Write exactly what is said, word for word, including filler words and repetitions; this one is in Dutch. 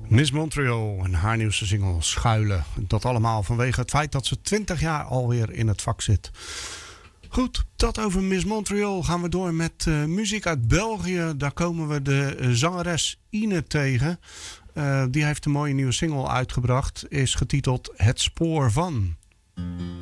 Miss Montreal en haar nieuwste single Schuilen. Dat allemaal vanwege het feit dat ze twintig jaar alweer in het vak zit. Goed, dat over Miss Montreal. Gaan we door met uh, muziek uit België. Daar komen we de uh, zangeres Ine tegen. Uh, die heeft een mooie nieuwe single uitgebracht. Is getiteld Het Spoor Van.